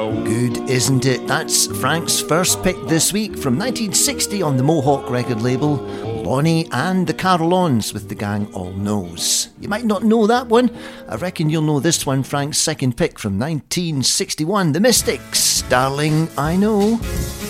Good, isn't it? That's Frank's first pick this week from 1960 on the Mohawk record label, Lonnie and the Carol-Ons with The Gang All Knows. You might not know that one. I reckon you'll know this one, Frank's second pick from 1961, The Mystics, Darling, I Know.